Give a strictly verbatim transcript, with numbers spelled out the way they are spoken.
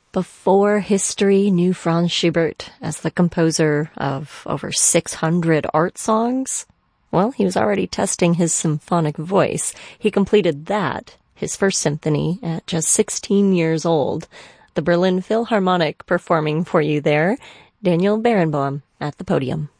Before history knew Franz Schubert as the composer of over six hundred art songs, well, he was already testing his symphonic voice. He completed that, his first symphony, at just sixteen years old. The Berlin Philharmonic performing for you there. Daniel Barenboim at the podium.